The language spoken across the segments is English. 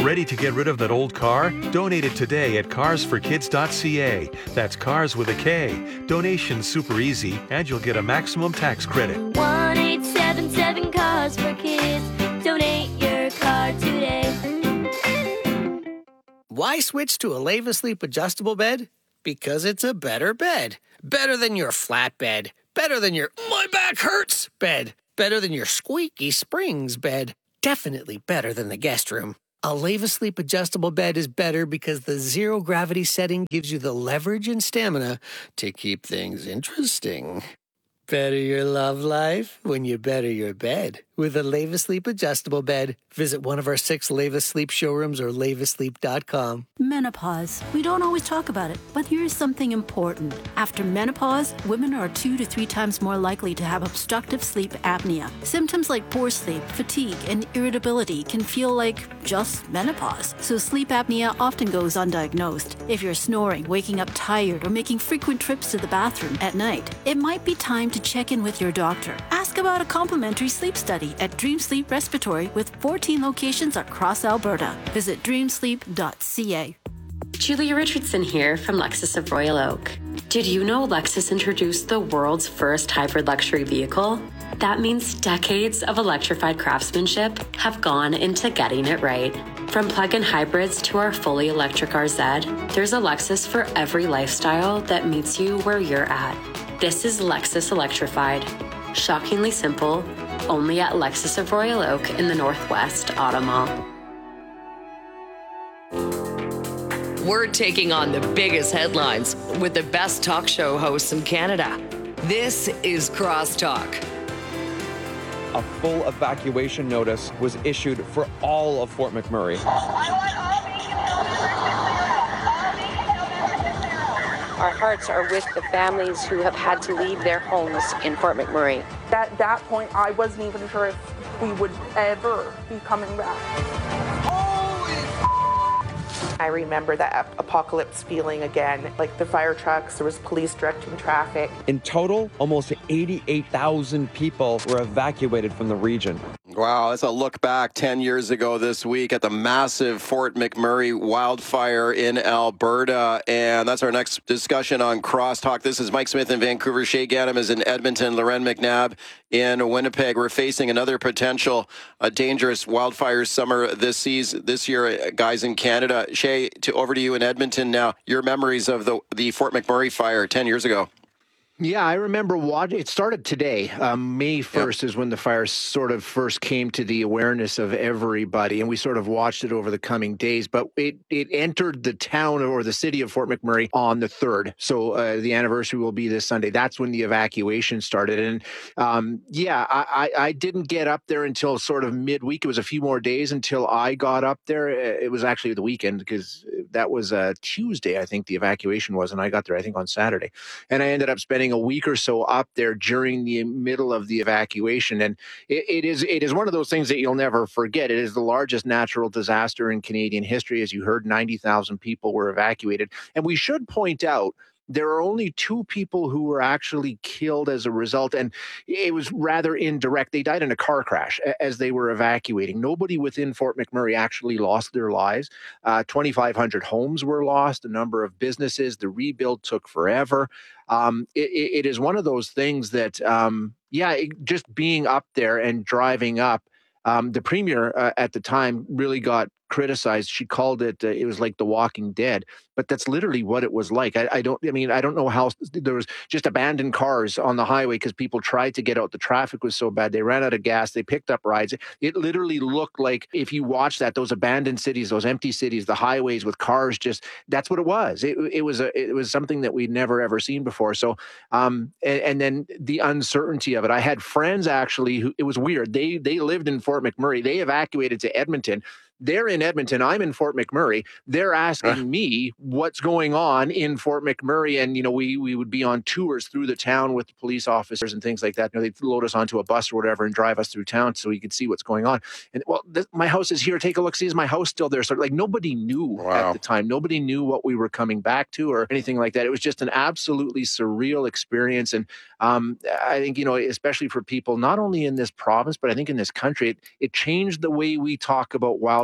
Ready to get rid of that old car? Donate it today at carsforkids.ca. That's cars with a K. Donation's super easy, and you'll get a maximum tax credit. 1-877-CARS-FOR-KIDS. Donate your car today. Why switch to a Leva Sleep adjustable bed? Because it's a better bed. Better than your flat bed. Better than your my back hurts bed. Better than your squeaky springs bed. Definitely better than the guest room. A Leva Sleep adjustable bed is better because the zero gravity setting gives you the leverage and stamina to keep things interesting. Better your love life when you better your bed with a Leva Sleep adjustable bed. Visit one of our 6 Leva Sleep showrooms or levasleep.com. Menopause. We don't always talk about it, but here's something important. After menopause, women are 2 to 3 times more likely to have obstructive sleep apnea. Symptoms like poor sleep, fatigue, and irritability can feel like just menopause. So sleep apnea often goes undiagnosed. If you're snoring, waking up tired, or making frequent trips to the bathroom at night, it might be time to check in with your doctor. Ask about a complimentary sleep study at Dream Sleep Respiratory with 14 locations across Alberta. Visit dreamsleep.ca. Julia Richardson here from Lexus of Royal Oak. Did you know Lexus introduced the world's first hybrid luxury vehicle? That means decades of electrified craftsmanship have gone into getting it right. From plug-in hybrids to our fully electric RZ, there's a Lexus for every lifestyle that meets you where you're at. This is Lexus Electrified. Shockingly simple, only at Lexus of Royal Oak in the Northwest Auto Mall. We're taking on the biggest headlines with the best talk show hosts in Canada. This is Crosstalk. A full evacuation notice was issued for all of Fort McMurray. Our hearts are with the families who have had to leave their homes in Fort McMurray. At that point, I wasn't even sure if we would ever be coming back. I remember that apocalypse feeling again, like the fire trucks, there was police directing traffic. In total, almost 88,000 people were evacuated from the region. Wow, that's a look back 10 years ago this week at the massive Fort McMurray wildfire in Alberta. And that's our next discussion on Crosstalk. This is Mike Smith in Vancouver. Shay Ganem is in Edmonton. Loren McNabb in Winnipeg. We're facing another potential dangerous wildfire summer this year, guys, in Canada. Shay, over to you in Edmonton now. Your memories of the Fort McMurray fire 10 years ago. Yeah, I remember it started today. May 1st is when the fire sort of first came to the awareness of everybody, and we sort of watched it over the coming days. But it entered the town or the city of Fort McMurray on the 3rd. So the anniversary will be this Sunday. That's when the evacuation started. And I didn't get up there until sort of midweek. It was a few more days until I got up there. It was actually the weekend because that was Tuesday, I think the evacuation was, and I got there, I think, on Saturday. And I ended up spending a week or so up there during the middle of the evacuation. And it is one of those things that you'll never forget. It is the largest natural disaster in Canadian history. As you heard, 90,000 people were evacuated. And we should point out, there are only 2 people who were actually killed as a result, and it was rather indirect. They died in a car crash as they were evacuating. Nobody within Fort McMurray actually lost their lives. 2,500 homes were lost, a number of businesses. The rebuild took forever. It is one of those things that, just being up there and driving up, the premier at the time really got criticized. She called it, it was like The Walking Dead, but that's literally what it was like. I don't know how there was just abandoned cars on the highway because people tried to get out. The traffic was so bad. They ran out of gas. They picked up rides. It literally looked like, if you watch that, those abandoned cities, those empty cities, the highways with cars, that's what it was. It was something that we'd never ever seen before. So, and then the uncertainty of it. I had friends actually who, it was weird. They lived in Fort McMurray. They evacuated to Edmonton. They're in Edmonton. I'm in Fort McMurray. They're asking me what's going on in Fort McMurray. And, we would be on tours through the town with the police officers and things like that. They'd load us onto a bus or whatever and drive us through town so we could see what's going on. And, my house is here. Take a look. See, is my house still there? So, nobody knew at the time. Nobody knew what we were coming back to or anything like that. It was just an absolutely surreal experience. And I think, especially for people, not only in this province, but I think in this country, it changed the way we talk about wildfire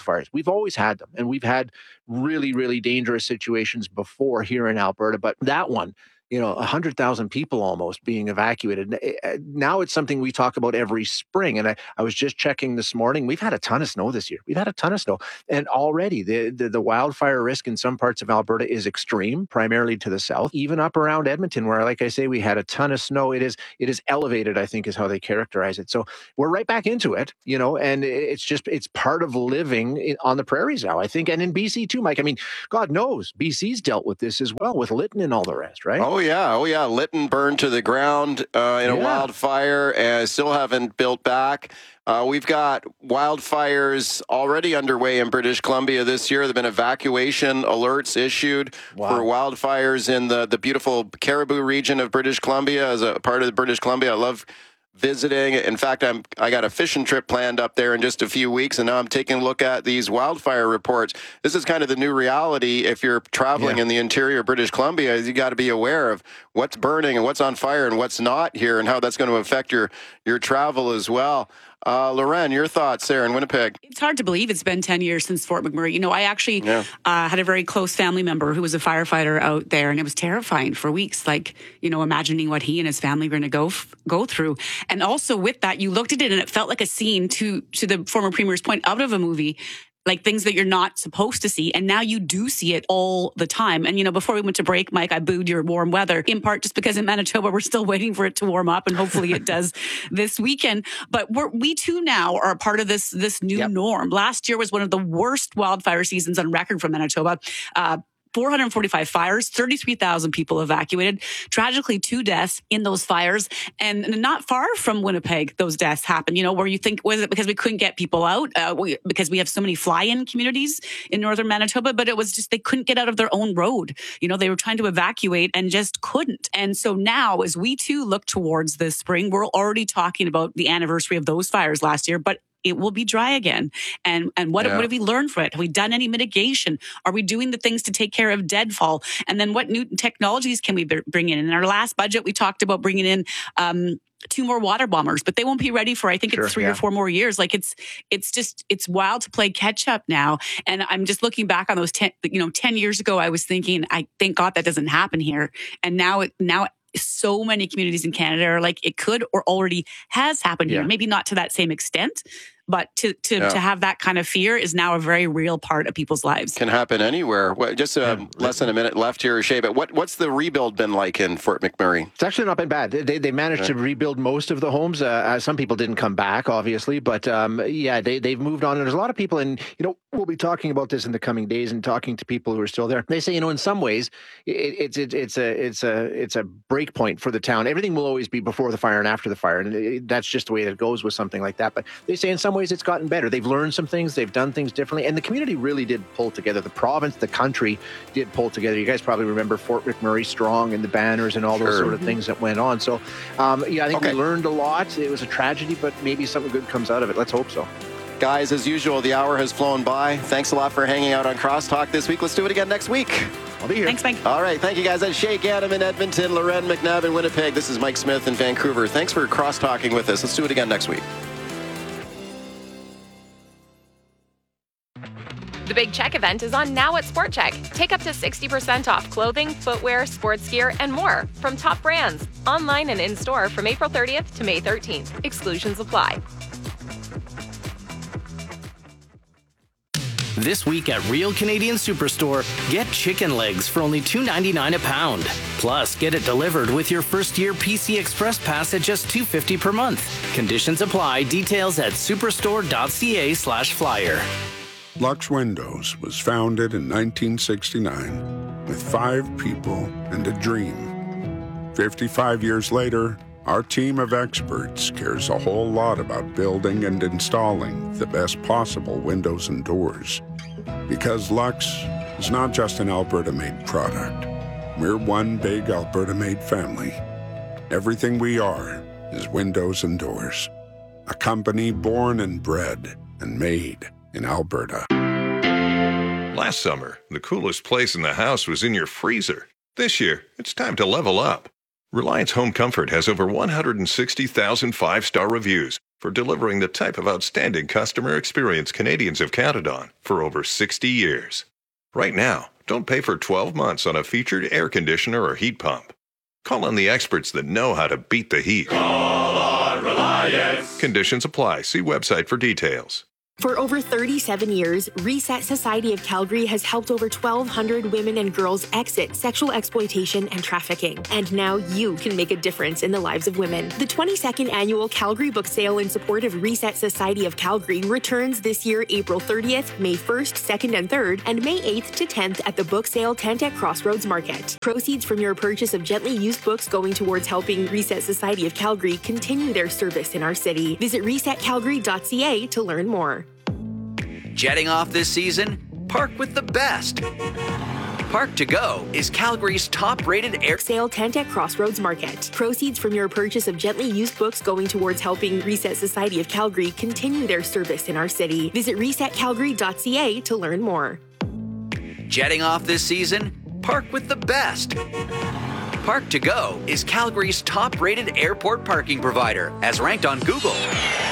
wildfires. We've always had them, and we've had really, really dangerous situations before here in Alberta. But that one, 100,000 people almost being evacuated. Now it's something we talk about every spring. And I was just checking this morning. We've had a ton of snow this year. We've had a ton of snow. And already the wildfire risk in some parts of Alberta is extreme, primarily to the south. Even up around Edmonton, where, like I say, we had a ton of snow. It is elevated, I think, is how they characterize it. So we're right back into it, and it's part of living on the prairies now, I think. And in BC too, Mike. I mean, God knows, BC's dealt with this as well, with Lytton and all the rest, right? Oh, yeah. Lytton burned to the ground in a wildfire and still haven't built back. We've got wildfires already underway in British Columbia this year. There have been evacuation alerts issued for wildfires in the beautiful Caribou region of British Columbia. As a part of British Columbia, I love visiting. In fact, I got a fishing trip planned up there in just a few weeks, and now I'm taking a look at these wildfire reports. This is kind of the new reality. If you're traveling in the interior of British Columbia, you got to be aware of what's burning and what's on fire and what's not here, and how that's going to affect your travel as well. Loren, your thoughts there in Winnipeg? It's hard to believe it's been 10 years since Fort McMurray. I actually had a very close family member who was a firefighter out there, and it was terrifying for weeks, imagining what he and his family were going to go through. And also with that, you looked at it and it felt like a scene, to the former premier's point, out of a movie. Like things that you're not supposed to see. And now you do see it all the time. And, before we went to break, Mike, I booed your warm weather, in part just because in Manitoba, we're still waiting for it to warm up, and hopefully it does this weekend. But we too now are a part of this new norm. Last year was one of the worst wildfire seasons on record for Manitoba. 445 fires, 33,000 people evacuated, tragically 2 deaths in those fires. And not far from Winnipeg, those deaths happened, where you think, was it because we couldn't get people out? Because we have so many fly-in communities in northern Manitoba, but it was just, they couldn't get out of their own road. They were trying to evacuate and just couldn't. And so now, as we too look towards this spring, we're already talking about the anniversary of those fires last year, but it will be dry again. And what have we learned from it? Have we done any mitigation? Are we doing the things to take care of deadfall? And then what new technologies can we bring in? In our last budget, we talked about bringing in 2 more water bombers, but they won't be ready for, I think it's 3 or 4 more years. It's wild to play catch up now. And I'm just looking back on those 10 years ago, I was thinking, I thank God that doesn't happen here. And now so many communities in Canada are like, it could or already has happened here. Maybe not to that same extent, but to have that kind of fear is now a very real part of people's lives. Can happen anywhere. Just less than a minute left here, Shay, but what's the rebuild been like in Fort McMurray? It's actually not been bad. They managed to rebuild most of the homes. Some people didn't come back, obviously, but they've moved on. And there's a lot of people, and we'll be talking about this in the coming days and talking to people who are still there. They say, in some ways, it's a break point for the town. Everything will always be before the fire and after the fire, and that's just the way that it goes with something like that. But they say in some ways it's gotten better. They've learned some things. They've done things differently, and the community really did pull together. The province, the country did pull together. You guys probably remember Fort McMurray Strong and the banners and all those sort of things that went on. So, I think we learned a lot. It was a tragedy, but maybe something good comes out of it. Let's hope so. Guys, as usual, the hour has flown by. Thanks a lot for hanging out on Crosstalk this week. Let's do it again next week. I'll be here. Thanks, Mike. All right. Thank you, guys. That's Shay Gaddam in Edmonton, Loren McNabb in Winnipeg. This is Mike Smith in Vancouver. Thanks for cross-talking with us. Let's do it again next week. The Big Check event is on now at Sport Check. Take up to 60% off clothing, footwear, sports gear, and more from top brands. Online and in-store from April 30th to May 13th. Exclusions apply. This week at Real Canadian Superstore, get chicken legs for only $2.99 a pound. Plus, get it delivered with your first-year PC Express Pass at just $2.50 per month. Conditions apply. Details at superstore.ca/flyer. Lux Windows was founded in 1969 with 5 people and a dream. 55 years later, our team of experts cares a whole lot about building and installing the best possible windows and doors. Because Lux is not just an Alberta-made product. We're one big Alberta-made family. Everything we are is windows and doors. A company born and bred and made in Alberta. Last summer, the coolest place in the house was in your freezer. This year, it's time to level up. Reliance Home Comfort has over 160,000 5-star reviews. for delivering the type of outstanding customer experience Canadians have counted on for over 60 years. Right now, don't pay for 12 months on a featured air conditioner or heat pump. Call on the experts that know how to beat the heat. Call on Reliance. Conditions apply. See website for details. For over 37 years, Reset Society of Calgary has helped over 1,200 women and girls exit sexual exploitation and trafficking. And now you can make a difference in the lives of women. The 22nd annual Calgary Book Sale in support of Reset Society of Calgary returns this year, April 30th, May 1st, 2nd, and 3rd, and May 8th to 10th at the Book Sale tent at Crossroads Market. Proceeds from your purchase of gently used books going towards helping Reset Society of Calgary continue their service in our city. Visit resetcalgary.ca to learn more. Jetting off this season? Park with the best. Park to Go is Calgary's top-rated air sale tent at Crossroads Market. Proceeds from your purchase of gently used books going towards helping Reset Society of Calgary continue their service in our city. Visit resetcalgary.ca to learn more. Jetting off this season? Park with the best. Park to Go is Calgary's top-rated airport parking provider, as ranked on Google.